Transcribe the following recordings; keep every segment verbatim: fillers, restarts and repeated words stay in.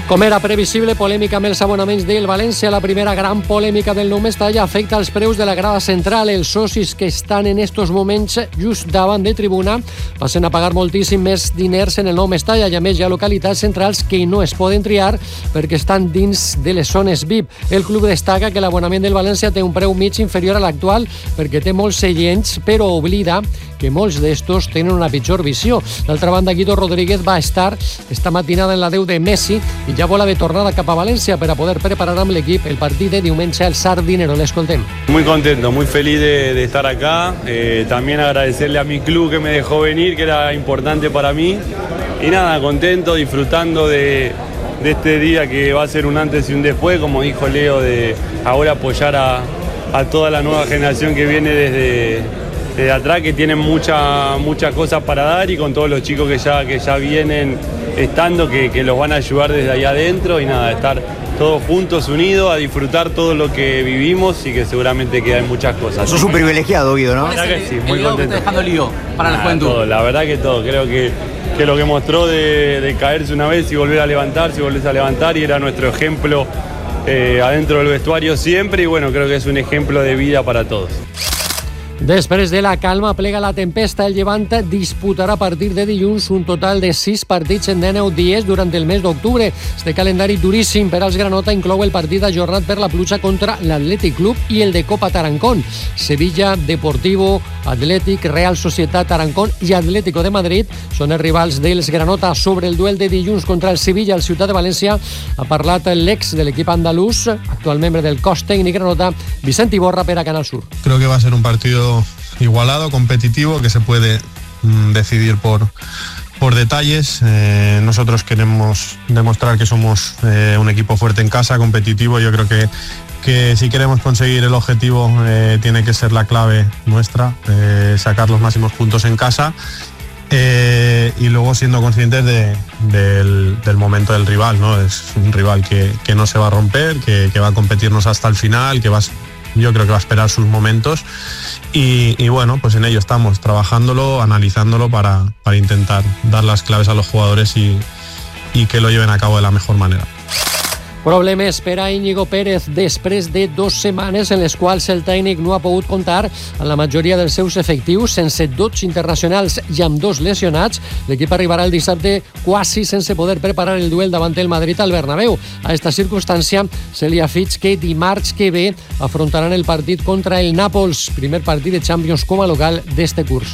Com era previsible, polèmica amb els abonaments del València. La primera gran polèmica del nou Mestalla afecta els preus de la grada central. Els socis que estan en estos moments just davant de tribuna passen a pagar moltíssim més diners en el nou Mestalla, i a més hi ha localitats centrals que no es poden triar perquè estan dins de les zones V I P. El club destaca que l'abonament del València té un preu mig inferior a l'actual perquè té molts seients, però oblida que molts d'estos tenen una pitjor visió. D'altra banda, Guido Rodríguez va estar esta matinada en la deu de Messi i ja vola de tornada cap a València per a poder preparar amb l'equip el partit de diumenge al Sardinero. L'escoltem. Muy contento, muy feliz de, de estar acá. Eh, también agradecerle a mi club que me dejó venir, que era importante para mí. Y nada, contento, disfrutando de, de este día que va a ser un antes y un después, como dijo Leo, de ahora apoyar a, a toda la nueva generación que viene desde, desde atrás, que tienen mucha, muchas cosas para dar, y con todos los chicos que ya, que ya vienen estando, que, que los van a ayudar desde ahí adentro, y nada, estar todos juntos, unidos, a disfrutar todo lo que vivimos y que seguramente quedan muchas cosas. Sos un privilegiado, Guido, ¿no? La verdad que sí, muy contento. ¿Qué está dejando el lío para la juventud? Todo, la verdad que todo, creo que, que lo que mostró de, de caerse una vez y volver a levantarse y volverse a levantar, y era nuestro ejemplo eh, adentro del vestuario siempre, y bueno, creo que es un ejemplo de vida para todos. Després de la calma plega la tempesta. El Llevant disputarà a partir de dilluns un total de sis partits en dinou dies durant el mes d'octubre. Este calendari duríssim per als granota inclou el partit ajornat per la pluja contra l'Atlètic Club i el de Copa Tarancón. Sevilla, Deportivo, Atlètic, Real Societat, Tarancón i Atlético de Madrid són els rivals dels granota. Sobre el duel de dilluns contra el Sevilla al Ciutat de València ha parlat l'ex de l'equip andalús, actual membre del cos tècnic granota, Vicent Iborra, per a Canal Sur. Creo que va a ser un partido igualado, competitivo, que se puede mm, decidir por, por detalles. Eh, nosotros queremos demostrar que somos eh, un equipo fuerte en casa, competitivo. Yo creo que, que si queremos conseguir el objetivo eh, tiene que ser la clave nuestra, eh, sacar los máximos puntos en casa. Eh, y luego siendo conscientes de, del, del momento del rival, ¿no? Es un rival que, que no se va a romper, que, que va a competirnos hasta el final, que va a, yo creo que va a esperar sus momentos, y, y bueno, pues en ello estamos, trabajándolo, analizándolo para, para intentar dar las claves a los jugadores y, y que lo lleven a cabo de la mejor manera. Problemes per a Íñigo Pérez després de dues setmanes en les quals el tècnic no ha pogut comptar amb la majoria dels seus efectius. Sense dotze internacionals i amb dos lesionats, l'equip arribarà el dissabte quasi sense poder preparar el duel davant el Madrid al Bernabéu. A esta circumstància se li afig que dimarts que ve afrontaran el partit contra el Nàpols, primer partit de Champions com a local d'este curs.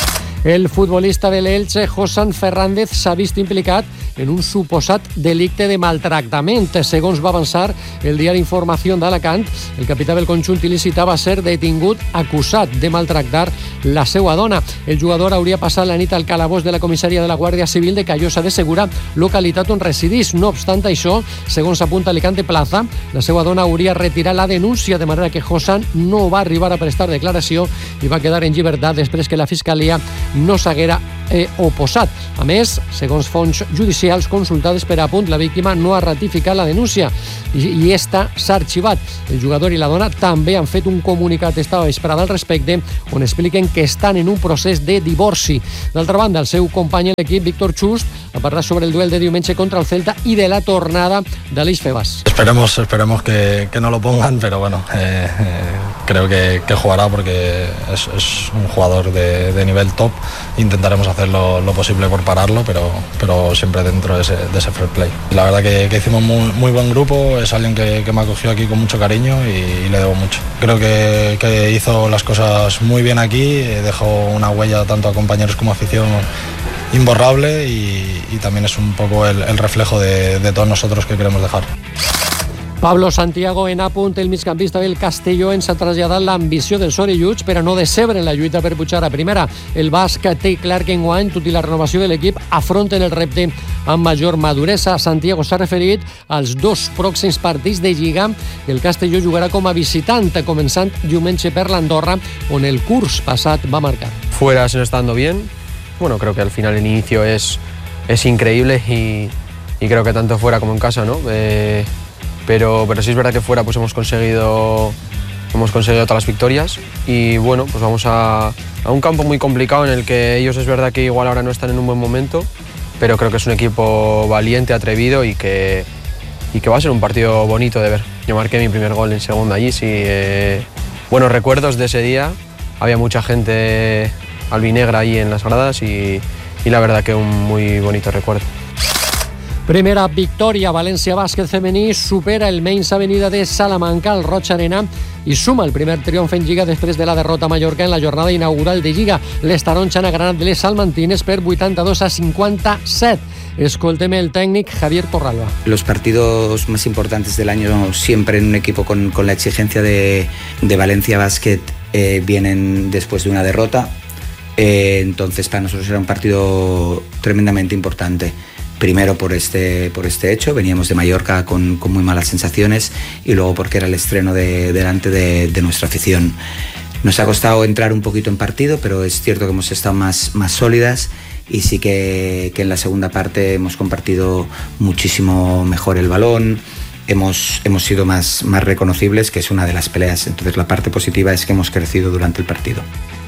El futbolista de l'Elche, Josan Fernández, s'ha vist implicat en un suposat delicte de maltractament. Segons va avançar el diari Informació d'Alacant, el capità del conjunt il·lícita va ser detingut acusat de maltractar la seva dona. El jugador hauria passat la nit al calabós de la comissaria de la Guàrdia Civil de Callosa de Segura, localitat on residís. No obstant això, segons apunta Alicante Plaza, la seva dona hauria retirat la denúncia, de manera que Josan no va arribar a prestar declaració i va quedar en llibertat després que la Fiscalia no s'haguera eh, oposat. A més, segons fonts judicials consultades per a punt, la víctima no ha ratificat la denúncia i, i esta s'ha arxivat. El jugador i la dona també han fet un comunicat esta vesprada al respecte, on expliquen que estan en un procés de divorci. D'altra banda, el seu company en l'equip, Víctor Chust, ha parlat sobre el duel de diumenge contra el Celta i de la tornada d'Aleix Febas. Esperemos, esperemos que, que no lo pongan, pero bueno, eh, eh, creo que, que jugará porque es, es un jugador de, de nivel top. Intentaremos hacer lo, lo posible por pararlo, pero, pero siempre dentro de ese, de ese fair play. La verdad que, que hicimos muy, muy buen grupo, es alguien que, que me acogió aquí con mucho cariño y, y le debo mucho. Creo que, que hizo las cosas muy bien aquí, dejó una huella tanto a compañeros como a afición imborrable y, y también es un poco el, el reflejo de, de todos nosotros que queremos dejar. Pablo Santiago en apunt, el migcampista del Castelló, ens ha traslladat l'ambició dels orelluts per a no decebre en la lluita per pujar a primera. El basc té clar que enguany, tot i la renovació de l'equip, afronten el repte amb major maduresa. Santiago s'ha referit als dos pròxims partits de Lliga que el Castelló jugarà com a visitant, començant diumenge per l'Andorra, on el curs passat va marcar. Fuera se nos está dando bien. Bueno, creo que al final el inicio es, es increíble y, y creo que tanto fuera como en casa, ¿no? Eh, Pero, pero sí es verdad que fuera pues hemos conseguido, hemos conseguido todas las victorias y bueno, pues vamos a, a un campo muy complicado en el que ellos es verdad que igual ahora no están en un buen momento, pero creo que es un equipo valiente, atrevido y que, y que va a ser un partido bonito de ver. Yo marqué mi primer gol en segunda allí, sí. Eh, buenos recuerdos de ese día, había mucha gente albinegra ahí en las gradas y, y la verdad que un muy bonito recuerdo. Primera victòria, València Bàsquet femení supera el Mainz Avenida de Salamanca al Roig Arena i suma el primer triomf en Lliga després de la derrota a Mallorca en la jornada inaugural de Lliga. Les taronja han agranat les salmantines per vuitanta-dos a cinquanta-set. Escoltem el técnico Javier Torralba. Los partidos más importantes del año siempre en un equipo con, con la exigencia de, de Valencia Basket eh, vienen después de una derrota. Eh, entonces para nosotros era un partido tremendamente importante. Primero por este, por este hecho, veníamos de Mallorca con, con muy malas sensaciones y luego porque era el estreno de, delante de, de nuestra afición. Nos ha costado entrar un poquito en partido, pero es cierto que hemos estado más, más sólidas y sí que, que en la segunda parte hemos compartido muchísimo mejor el balón, hemos, hemos sido más, más reconocibles, que es una de las peleas. Entonces la parte positiva es que hemos crecido durante el partido.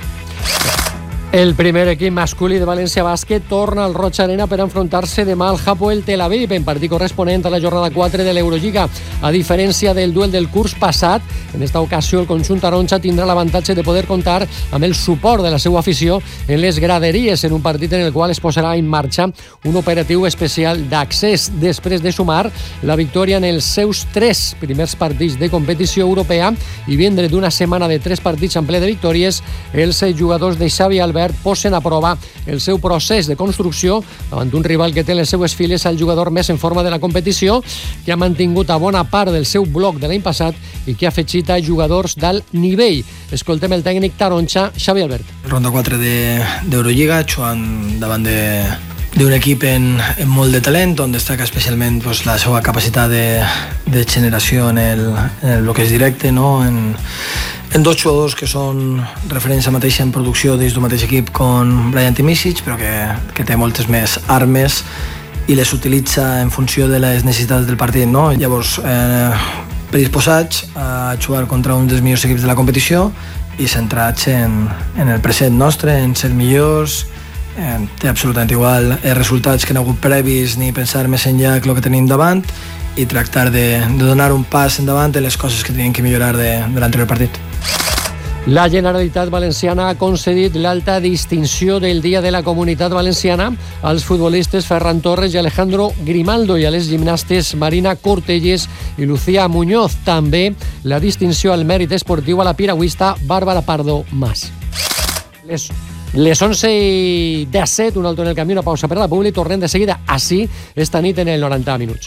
El primer equip masculí de València Bàsquet torna al Roig Arena per enfrontar-se demà al Hapoel Tel Aviv en partit corresponent a la jornada quatre de l'Eurolliga. A diferència del duel del curs passat, en esta ocasió el conjunt taronja tindrà l'avantatge de poder comptar amb el suport de la seva afició en les graderies en un partit en el qual es posarà en marxa un operatiu especial d'accés després de sumar la victòria en els seus tres primers partits de competició europea i vindre d'una setmana de tres partits en ple de victòries. Els jugadors de Xavi Albert posen a prova el seu procés de construcció davant d'un rival que té en les seues files el jugador més en forma de la competició, que ha mantingut a bona part del seu bloc de l'any passat i que ha afegit a jugadors d'alt nivell. Escoltem el tècnic taronja, Xavi Albert. Ronda quatre d'Eurolliga, jugant davant de d'un equip en, en molt de talent, on destaca especialment pues, la seva capacitat de, de generació en el, en el bloqueig directe, no? en, en dos jugadors que són referents a mateixa en producció dins d'un mateix equip com Brian Timisic, però que, que té moltes més armes i les utilitza en funció de les necessitats del partit. No? Llavors, eh, predisposats a jugar contra un dels millors equips de la competició i centrats en, en el present nostre, en ser millors. Eh, té absolutament igual els resultats que han hagut previs ni pensar més enllà que el que tenim davant i tractar de, de donar un pas endavant en les coses que tenim que millorar de, de l'anterior partit. La Generalitat Valenciana ha concedit l'alta distinció del Dia de la Comunitat Valenciana als futbolistes Ferran Torres i Alejandro Grimaldo i a les gimnastes Marina Cortelles i Lucía Muñoz. També la distinció al mèrit esportiu a la piragüista Bàrbara Pardo Mas. Les Les onze i disset, un alto en el camí, una pausa per a la publi, tornem de seguida així esta nit en el noranta minuts.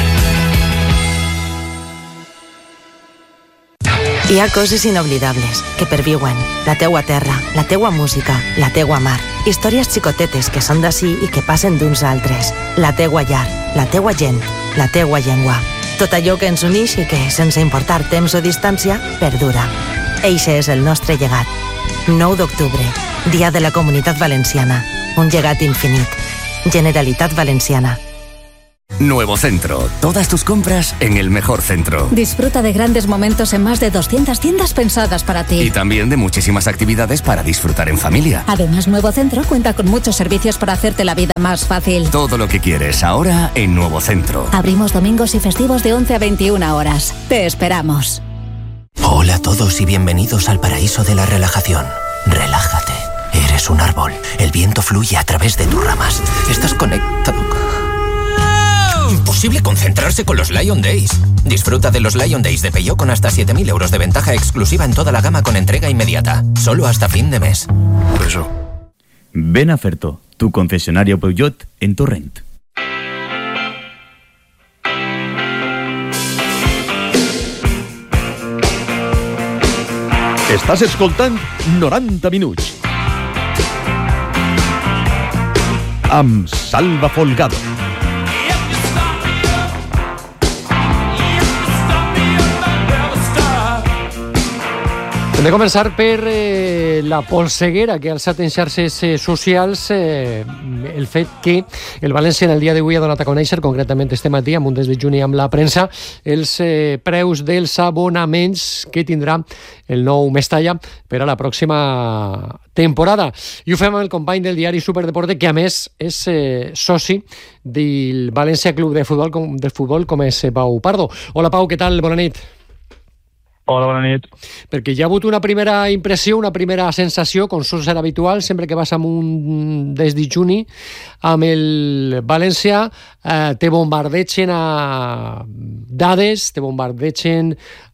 Hi ha coses inoblidables que perviuen. La teua terra, la teua música, la teua mar. Històries xicotetes que són d'ací i que passen d'uns altres. La teua llar, la teua gent, la teua llengua. Tot allò que ens uneix i que, sense importar temps o distància, perdura. Eixe és el nostre llegat. nou d'octubre, Dia de la Comunitat Valenciana. Un llegat infinit. Generalitat Valenciana. Nuevo Centro. Todas tus compras en el mejor centro. Disfruta de grandes momentos en más de doscientas tiendas pensadas para ti. Y también de muchísimas actividades para disfrutar en familia. Además, Nuevo Centro cuenta con muchos servicios para hacerte la vida más fácil. Todo lo que quieres ahora en Nuevo Centro. Abrimos domingos y festivos de once a veintiuna horas. Te esperamos. Hola a todos y bienvenidos al paraíso de la relajación. Relájate. Eres un árbol. El viento fluye a través de tus ramas. Estás conectado. Imposible concentrarse con los Lion Days. Disfruta de los Lion Days de Peugeot con hasta siete mil euros de ventaja exclusiva en toda la gama con entrega inmediata. Solo hasta fin de mes. Eso. Ven a Ferto, tu concesionario Peugeot en Torrent. Estàs escoltant noranta minuts amb Salva Folgado. Hem de començar per eh, eh, la polseguera que ha alçat en xarxes eh, socials eh, el fet que el València en el dia d'avui ha donat a conèixer, concretament este matí, amb un desdejuni amb la premsa, els eh, preus dels abonaments que tindrà el nou Mestalla per a la pròxima temporada. I ho fem amb el company del diari Superdeporte, que a més és eh, soci del València Club de Futbol, com, de futbol, com és Pau Pardo. Hola Pau, què tal? Bona nit. Hola, bona nit. Perquè hi ha hagut una primera impressió, una primera sensació, com sol ser habitual, sempre que vas amb un desdejuni amb el València, eh, te bombardegen a dades, te bombardegen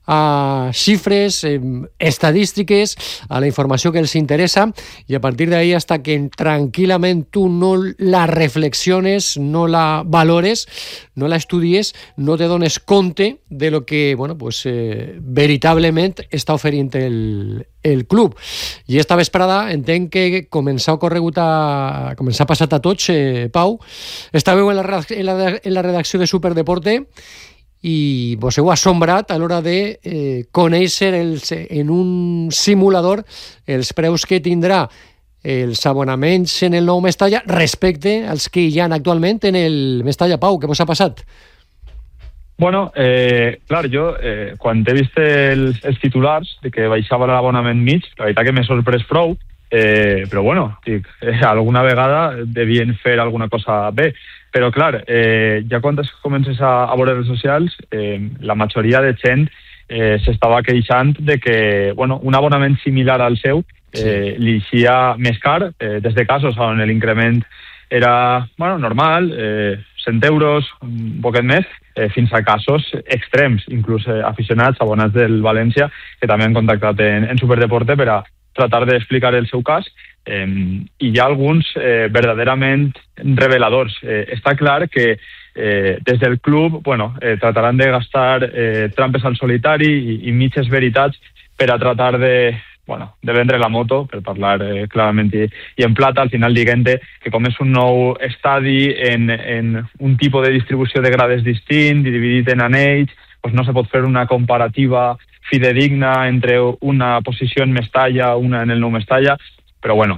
a xifres, eh, estadístiques, a la informació que els interessa, i a partir d'ahí, hasta que tranquil·lament tu no la reflexiones, no la valores, no la estudies, no te dones compte de lo que, bueno, pues, eh, veritablement està oferint el, el club. I esta vesprada entenc que començar a corregut a començar a passar a tots, eh, Pau. Estàveu en la, en, la, en la redacció de Superdeporte i vos heu assombrat a l'hora de eh, conèixer els, en un simulador els preus que tindrà els abonaments en el nou Mestalla respecte als que hi ha actualment en el Mestalla. Pau, què vos ha passat? Bueno, eh, clar, jo eh, quan he vist els, els titulars de que baixava l'abonament mig, la veritat que m'he sorprès prou, eh, però bueno, dic, eh, alguna vegada devien fer alguna cosa bé. Però, clar, eh, ja quan es comences a, a veure les socials, eh, la majoria de gent eh, s'estava queixant de que, bueno, un abonament similar al seu eh, sí. li eixia més car, eh, des de casos on l'increment era, bueno, normal, eh, cent euros, un poquet més, eh, fins a casos extrems, inclús eh, aficionats, abonats del València, que també han contactat en, en Superdeporte per a tratar d'explicar el seu cas. Eh, i hi ha alguns eh, verdaderament reveladors. Eh, està clar que eh, des del club, bueno, eh, trataran de gastar eh, trampes al solitari i, i mitges veritats per a tratar de, bueno, de vendre la moto, per parlar eh, clarament i, i en plata, al final diguent-te que com és un nou estadi en, en un tipus de distribució de grades distint i dividit en anells, pues no se pot fer una comparativa fidedigna entre una posició en Mestalla, una en el nou Mestalla, però bueno,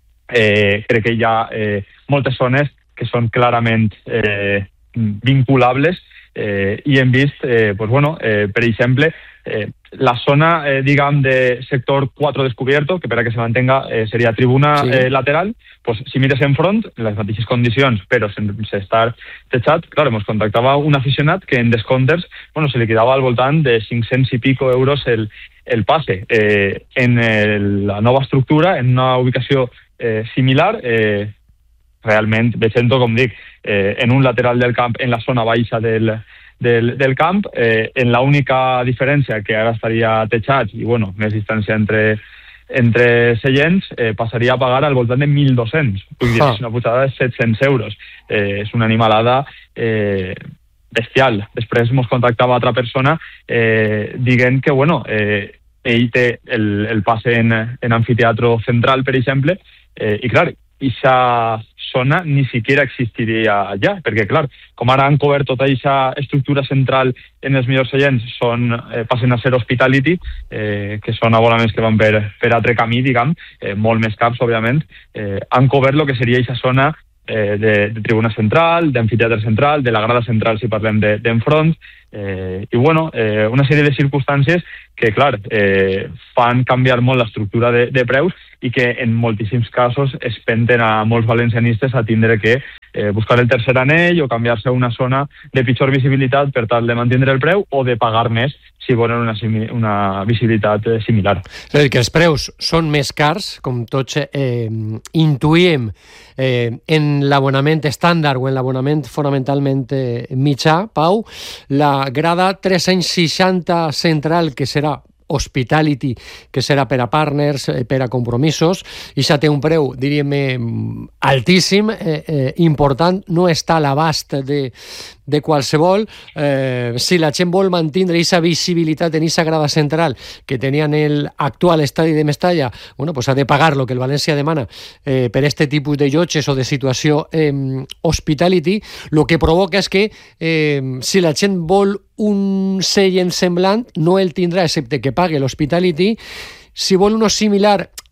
eh, crec que hi ha eh, moltes zones que són clarament eh, vinculables eh, i hem vist, eh, pues bueno, eh, per exemple, eh, la zona, eh, diguem, de sector quatre descubierto, que per a que se mantenga eh, seria tribuna sí. eh, lateral, pues si mires en front, en les mateixes condicions, però sense estar techat, clar, ens contactava un aficionat que en descomptes, bueno, se li quedava al voltant de cinc-cents i pico euros el, el passe. Eh, en el, la nova estructura, en una ubicació eh, similar, eh, realment veient-ho, com dic, eh, en un lateral del camp, en la zona baixa del, del, del camp, eh, en l'única diferència que ara estaria techat i, bueno, més distància entre entre seients, eh, passaria a pagar al voltant de mil dos-cents. Vull dir, ah. és una pujada de set-cents euros. Eh, és una animalada eh, bestial. Després ens contactava altra persona eh, dient que, bueno, eh, ell té el, el passe en, en anfiteatro central, per exemple, eh, i clar, aquesta zona ni siquiera existiria allà, perquè clar, com ara han cobert tota aquesta estructura central en els millors seients, són, eh, passen a ser hospitality, eh, que són abonaments que van per, per altre camí, diguem, eh, molt més cars, òbviament, eh, han cobert el que seria aquesta zona eh, de, de tribuna central, d'amfiteatre central, de la grada central si parlem d'enfront, de, eh, i bueno, eh, una sèrie de circumstàncies que, clar, eh, fan canviar molt l'estructura de, de preus i que en moltíssims casos es penten a molts valencianistes a tindre que eh, buscar el tercer anell o canviar-se a una zona de pitjor visibilitat per tal de mantenir el preu o de pagar més si volen una, una visibilitat eh, similar. És a dir, que els preus són més cars, com tots eh, intuïm, eh, en l'abonament estàndard o en l'abonament fonamentalment eh, mitjà, Pau, la grada tres-cents seixanta central, que serà hospitality, que serà per a partners, per a compromisos, i això té un preu, diríem, altíssim, eh, eh, important, no està a l'abast de, de qualsevol. Eh, si la gent vol mantindre aquesta visibilitat en aquesta grada central que tenia en el actual estadi de Mestalla, bueno, pues ha de pagar lo que el València demana eh, per este tipus de llotges o de situació eh, hospitality. Lo que provoca és que eh, si la gent vol un seient semblant, no el tindrà excepte que pague l'hospitality. Si vol uno similar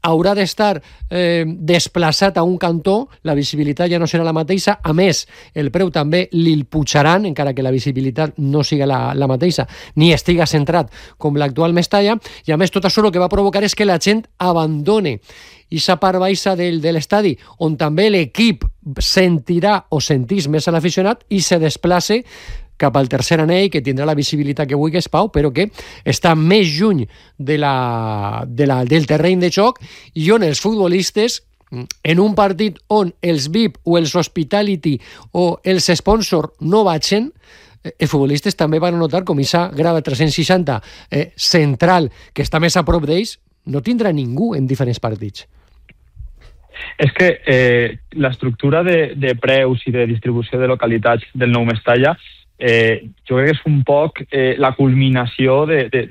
haurà d'estar eh, desplaçat a un cantó, la visibilitat ja no serà la mateixa, a més, el preu també li'l pujaran, encara que la visibilitat no siga la, la mateixa, ni estiga centrat com l'actual Mestalla, i a més tot això el que va provocar és que la gent abandone aquesta part baixa del, de l'estadi, on també l'equip sentirà o sentís més a l'aficionat i se desplace cap al tercer anell, que tindrà la visibilitat que vulguis, Pau, però que està més lluny de la, de la, del terreny de joc, i on els futbolistes, en un partit on els V I P o els Hospitality o els sponsors no vagin, els futbolistes també van notar com aquesta grava tres-cents seixanta eh, central, que està més a prop d'ells, no tindrà ningú en diferents partits. És que eh, l'estructura de, de preus i de distribució de localitats del nou Mestalla Eh, jo crec que és un poc eh, la culminació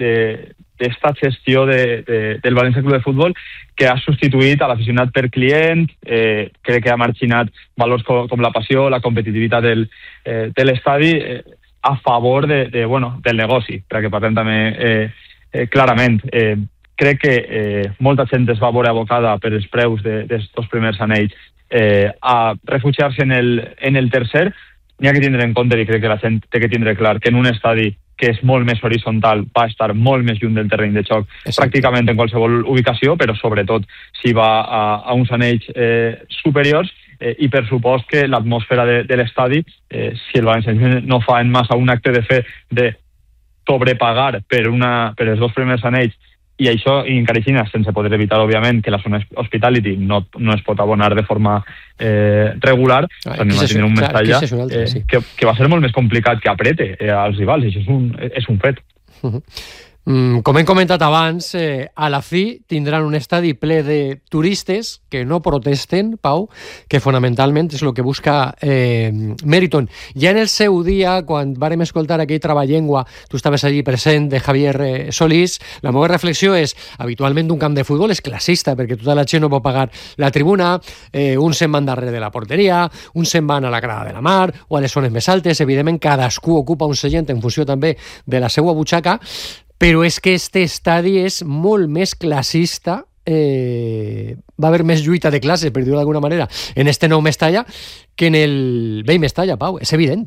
d'esta gestió de, de, del València Club de Futbol, que ha substituït a l'aficionat per client, eh, crec que ha marginat valors com, com la passió, la competitivitat del, eh, de l'estadi eh, a favor de, de, bueno, del negoci, perquè parlem també eh, eh, clarament. Eh, crec que eh, molta gent es va veure abocada per els preus d'estos primers anells eh, a refugiar-se en el, en el tercer. N'hi ha que tindre en compte, i crec que la gent té que tindre clar, que en un estadi que és molt més horitzontal va estar molt més lluny del terreny de joc, Exacte. pràcticament en qualsevol ubicació, però sobretot si va a, a uns anells eh, superiors, eh, i per supost que l'atmosfera de, de l'estadi, eh, si el València no fa en massa un acte de fe de sobrepagar per, una, per els dos primers anells, i això encara sense poder evitar, òbviament, que la zona Hospitality no, no es pot abonar de forma eh, regular, ah, també va tenir un Mestalla eh, sí. que, que va ser molt més complicat que aprete eh, als rivals, i això és un, és un fet. Uh-huh. Mm, com hem comentat abans, eh, a la fi tindran un estadi ple de turistes que no protesten, Pau, que fonamentalment és el que busca eh, Meriton. Ja en el seu dia, quan vàrem escoltar aquell Travallengua, tu estaves allí present, de Javier eh, Solís, la meva reflexió és, habitualment un camp de futbol és classista, perquè tota la gent no pot pagar la tribuna, eh, uns se'n van darrere de la porteria, uns se'n van a la grada de la mar, o a les zones més altes, evidentment cadascú ocupa un seient en funció també de la seva butxaca, però és que este estadi és molt més classista, eh, va haver més lluita de classes, per dir-ho d'alguna manera, en este nou Mestalla que en el vell Mestalla, Pau, és evident.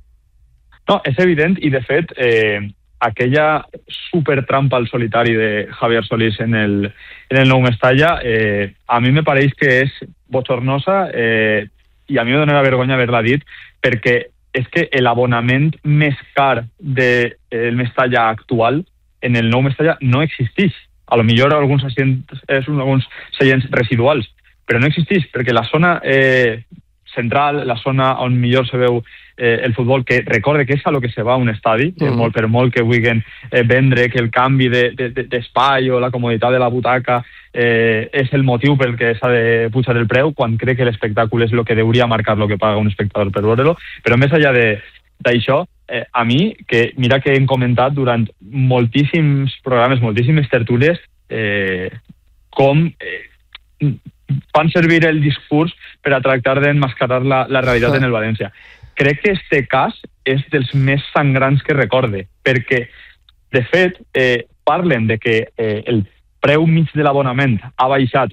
No, és evident, i de fet, eh, aquella supertrampa al solitari de Javier Solís en el, en el nou Mestalla, eh, a mi me pareix que és bochornosa, eh, i a mi me dona vergonya haver-la dit, perquè és que l'abonament més car del de Mestalla actual en el nou Mestalla no existeix. A lo millor alguns seients, alguns seients residuals, però no existeix, perquè la zona eh, central, la zona on millor se veu eh, el futbol, que recorde que és a lo que se va a un estadi, mm. eh, molt per molt que vulguin eh, vendre que el canvi d'espai de, de, o la comoditat de la butaca eh, és el motiu pel que s'ha de pujar el preu, quan crec que l'espectacle és el que hauria marcar el que paga un espectador per veure-lo. Però més enllà d'això, eh, a mi, que mira que hem comentat durant moltíssims programes, moltíssimes tertúlies, eh, com eh, fan servir el discurs per a tractar d'enmascarar la, la realitat en el València. Crec que este cas és dels més sangrants que recorde, perquè, de fet, eh, parlen de que eh, el preu mig de l'abonament ha baixat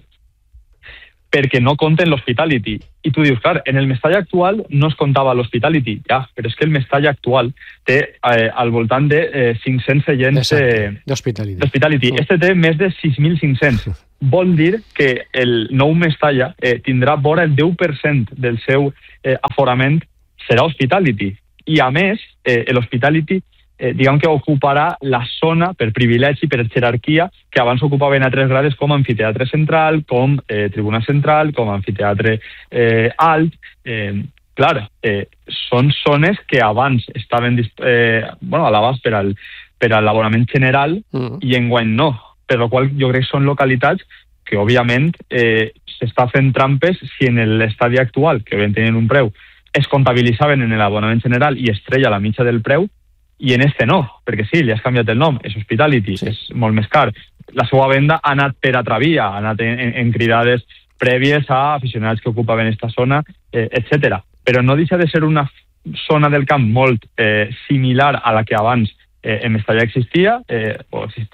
perquè no compten l'Hospitality. I tu dius, clar, en el Mestalla actual no es comptava l'Hospitality, ja, però és que el Mestalla actual té eh, al voltant de eh, cinc-cents seients eh, d'Hospitality. Mm. Este té més de sis mil cinc-cents. Vol dir que el nou Mestalla eh, tindrà vora el deu per cent del seu eh, aforament serà Hospitality. I a més, eh, l'Hospitality eh, diguem que ocuparà la zona per privilegi, per jerarquia, que abans ocupaven a tres grades com amfiteatre central, com eh, tribuna central, com amfiteatre eh, alt. Eh, clar, eh, són zones que abans estaven eh, bueno, a l'abast per, al, per a l'abonament general mm. i enguany no. Per la qual jo crec que són localitats que, òbviament, eh, s'està fent trampes si en l'estadi actual, que ben tenien un preu, es comptabilitzaven en l'abonament general i es treia la mitja del preu, i en este no, perquè sí, li has canviat el nom, és Hospitality, sí. És molt més car. La seva venda ha anat per altra via, ha anat en, en, en cridades prèvies a aficionats que ocupaven aquesta zona, eh, etcètera. Però no deixa de ser una zona del camp molt eh, similar a la que abans eh, en Mestalla existia, eh, o existeix,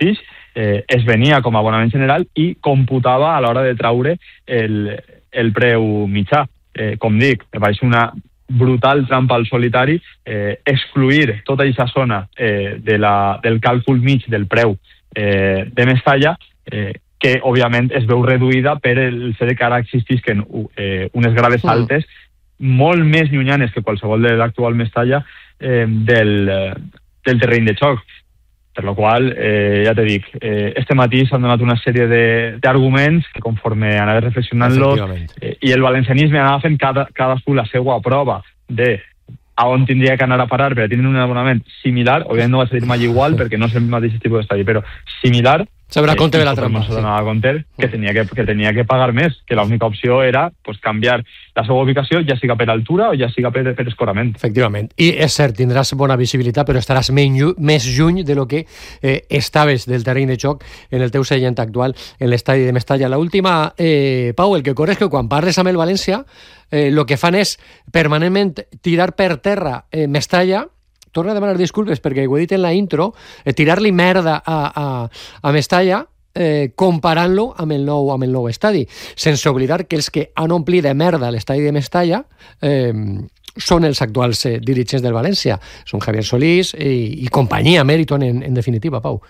eh, es venia com a abonament general i computava a l'hora de traure el, el preu mitjà. Eh, com dic, va ser una brutal trampa al solitari, eh, excluir tota aquesta zona eh, de la, del càlcul mig del preu eh, de Mestalla, eh, que òbviament es veu reduïda per el fet que ara existisquen eh, unes grades altes molt més llunyanes que qualsevol de l'actual Mestalla eh, del, del terreny de xoc. Per la qual, eh, ja te dic, eh, este matí s'han donat una sèrie d'arguments que conforme anava reflexionant-los eh, i el valencianisme anava fent cada, cadascú la seva prova de a on tindria que anar a parar per a tenir un abonament similar. Òbviament no va ser mai igual perquè no és el mateix tipus d'estadi, però similar. Sabrà compte de la trampa. Se donava compte que tenia que, que tenia que pagar més, que l'única opció era pues, canviar la seva ubicació, ja siga per altura o ja siga per, per escorament. Efectivament. I és cert, tindràs bona visibilitat, però estaràs menys, més lluny de lo que eh, estaves del terreny de joc en el teu seient actual en l'estadi de Mestalla. La última, eh, Pau, el que ocorre és que quan parles amb el València, el eh, que fan és permanentment tirar per terra eh, Mestalla. Torno a demanar disculpes perquè ho he dit en la intro, eh, tirar-li merda a, a, a Mestalla eh, comparant-lo amb el nou amb el nou estadi, sense oblidar que els que han omplit de merda l'estadi de Mestalla eh, són els actuals eh, dirigents del València, són Javier Solís i, i companyia, Meriton en, en definitiva, Pau.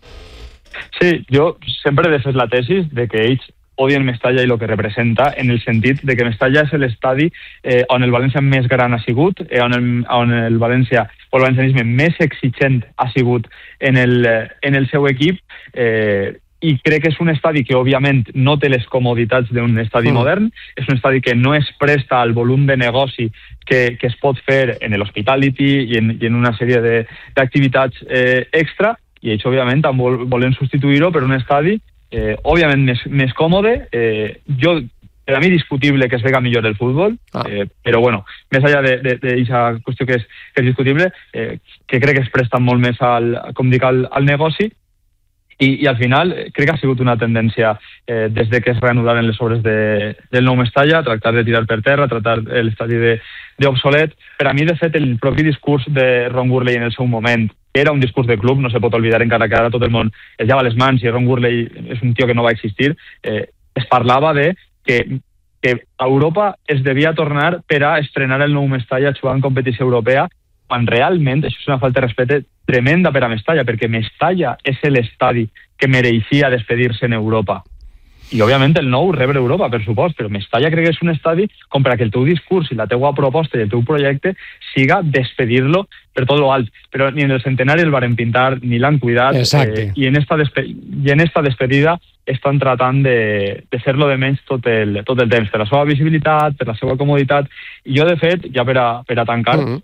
Sí, jo sempre he defès la tesi de que ells odien Mestalla i el que representa, en el sentit de que Mestalla és l'estadi eh, on el València més gran ha sigut, eh, on, el, on el València o el valencianisme més exigent ha sigut en el, en el seu equip, eh, i crec que és un estadi que òbviament no té les comoditats d'un estadi mm. modern, és un estadi que no es presta al volum de negoci que, que es pot fer en l'hospitality i en, i en una sèrie d'activitats eh, extra, i ells òbviament vol, volen substituir-ho per un estadi Eh, òbviament més, més còmode, eh, jo, per a mi discutible que es vega millor el futbol, ah. eh, però bueno, més allà d'aquesta qüestió que és, que és discutible, eh, que crec que es presta molt més al, com dic, al, al negoci, i, i al final crec que ha sigut una tendència eh, des de que es reanudaren les obres de, del nou Mestalla, tractar de tirar per terra, tractar l'estadi d'obsolet. Per a mi, de fet, el propi discurs de Ron Gurley en el seu moment era un discurs de club, no se pot oblidar encara que ara tot el món es llava les mans i Ron Gurley és un tio que no va existir, eh, es parlava de que, que a Europa es devia tornar per a estrenar el nou Mestalla jugant en competició europea, quan realment això és una falta de respecte tremenda per a Mestalla, perquè Mestalla és l'estadi que mereixia despedir-se en Europa. I, òbviament, el nou rebre Europa, per supost, però Mestalla crec que és un estadi com per a que el teu discurs i la teua proposta i el teu projecte siga despedir-lo per tot lo alt. Però ni en el centenari el varen pintar, ni l'han cuidat, eh, i, en esta despe i en esta despedida estan tratant de, de fer-lo de menys tot el, tot el temps, per la seva visibilitat, per la seva comoditat. I jo, de fet, ja per a, per a tancar, mm-hmm.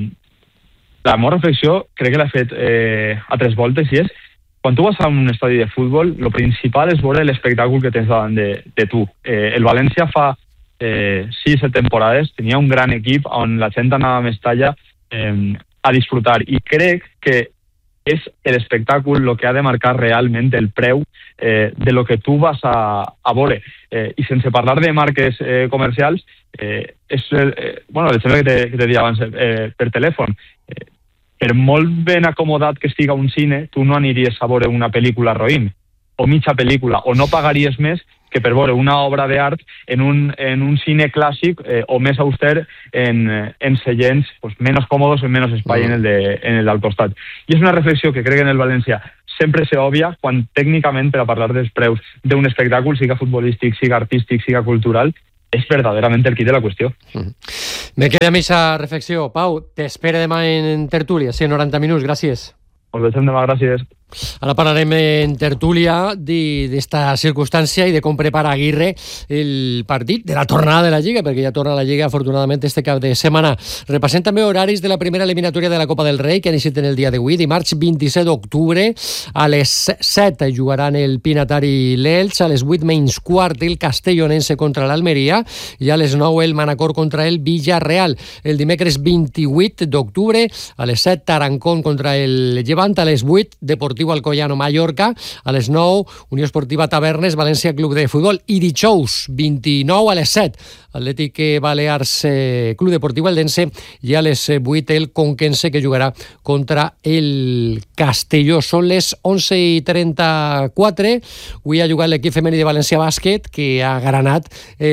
eh, la meva reflexió crec que l'he fet eh, a tres voltes, i és quan tu vas a un estadi de futbol, el principal és veure l'espectacle que tens davant de, de tu. Eh, el València fa eh, sis set temporades tenia un gran equip on la gent anava a Mestalla eh, a disfrutar, i crec que és l'espectacle el que ha de marcar realment el preu eh, de lo que tu vas a, a veure. Eh, I sense parlar de marques eh, comercials, eh, és, eh, bueno, l'exemple que te, que te dia abans eh, per telèfon, eh, per molt ben acomodat que estiga un cine, tu no aniries a veure una pel·lícula roïn, o mitja pel·lícula, o no pagaries més que per veure una obra d'art en, un, en un cine clàssic eh, o més auster en, en seients pues, menys còmodes o menys espai mm. en el, de, en el del costat. I és una reflexió que crec que en el València sempre s'obvia quan tècnicament, per a parlar dels preus d'un espectacle, siga futbolístic, siga artístic, siga cultural, és verdaderament el quid de la qüestió. Mm. Me queda amb aquesta reflexió. Pau, t'espera demà en tertúlia, sí, noranta minuts, gràcies. Us veiem demà, gràcies. Ara parlarem en tertúlia d'esta circumstància i de com prepara Aguirre el partit de la tornada de la Lliga, perquè ja torna a la Lliga afortunadament este cap de setmana. Repassem també horaris de la primera eliminatòria de la Copa del Rei, que han iniciat en el dia d'avui, dimarts vint-i-set d'octubre, a les set jugaran el Pinatari i l'Elx, a les vuit menys quart el Castellonense contra l'Almeria i a les nou el Manacor contra el Villarreal. El dimecres vint-i-vuit d'octubre, a les set Tarancón contra el Llevant, a les vuit Deportiu Deportiu Alcoyano Mallorca, a les nou Unió Esportiva Tavernes València Club de Futbol, i dijous vint-i-nou a les set Atlètic Balears Club Deportiu Eldense, i a les vuit el Conquense, que jugarà contra el Castelló. Són les onze i trenta-quatre. Avui ha jugat l'equip femení de València Bàsquet, que ha granat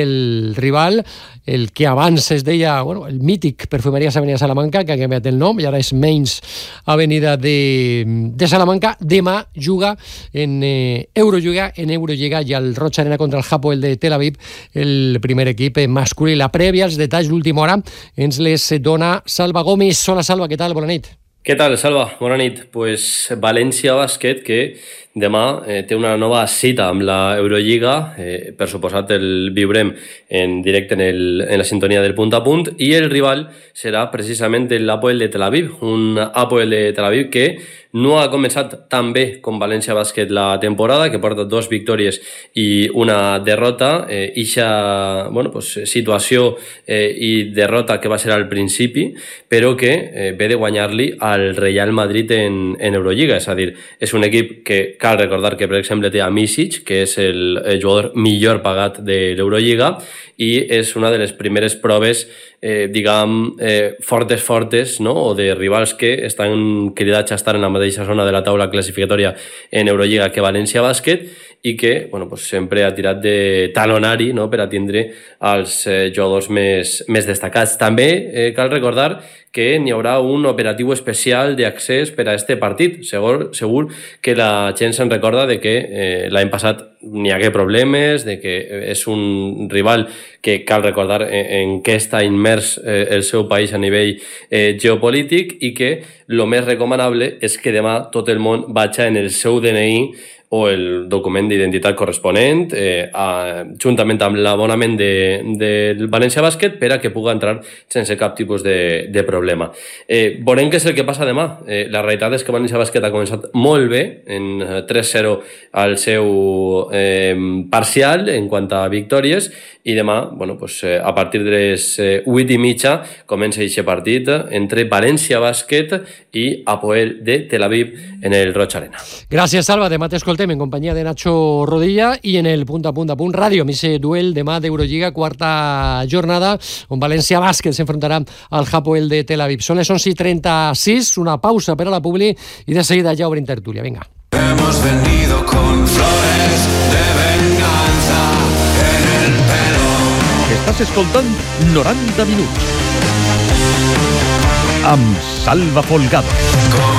el rival, el que abans es deia, bueno, el mític Perfumeries Avenida Salamanca, que ha canviat el nom i ara és Menys Avenida de, de Salamanca. Demà juga en eh, Eurolliga, en Eurolliga i al Roig Arena contra el Hapoel de Tel Aviv, el primer equip masculí. La prèvia, els detalls d'última hora, ens les dona Salva Gómez. Hola, Salva, què tal? Bona nit. Què tal, Salva? Bona nit. Pues València Bàsquet, que demà eh, té una nova cita amb la Eurolliga. Eh, per suposat el viurem en directe en, el, en la sintonia del Punt a Punt, i el rival serà precisament l'Hapoel de Tel Aviv, un Hapoel de Tel Aviv que no ha començat tan bé com València Bàsquet la temporada, que porta dos victòries i una derrota. Eh, ixa bueno, pues, situació eh, i derrota que va ser al principi, però que eh, ve de guanyar-li al Real Madrid en, en Eurolliga. És a dir, és un equip que cal recordar que, per exemple, té a Micic, que és el, el jugador millor pagat de l'Eurolliga, i és una de les primeres proves, eh, diguem, eh, fortes, fortes, no? O de rivals que estan cridats a estar en la mateixa zona de la taula classificatòria en Eurolliga que València Bàsquet, i que bueno, pues sempre ha tirat de talonari, no? Per atendre els eh, jugadors més, més destacats. També eh, cal recordar que n'hi haurà un operatiu especial d'accés per a este partit. Segur, segur que la gent se'n recorda de que eh, l'any passat n'hi hagué problemes, de que és un rival que cal recordar en, en què està immers eh, el seu país a nivell eh, geopolític, i que el més recomanable és que demà tot el món vagi en el seu D N I o el document d'identitat corresponent, eh, a, juntament amb l'abonament del de, de València Bàsquet, per a que pugui entrar sense cap tipus de, de problema. Eh, veurem què és el que passa demà. Eh, la realitat és que València Bàsquet ha començat molt bé, en tres zero al seu eh, parcial en quant a victòries, i demà, bueno, pues, eh, a partir de les eh, vuit i mitja, comença aquest partit entre València Bàsquet i Hapoel de Tel Aviv en el Roig Arena. Gràcies, Salva. Demà t'escoltem en companyia de Nacho Rodilla i en el Punt a Punt a Punt Ràdio, amb aquest duel demà d'Eurolliga, quarta jornada, on València Bàsquet s'enfrontarà al Hapoel de Tel Aviv. Són les onze i trenta-sis, una pausa per a la publi i de seguida ja obrim tertúlia. Vinga. Hemos venido con flores de venganza en el pelo. Estàs escoltant noranta minuts amb Salva Folgado.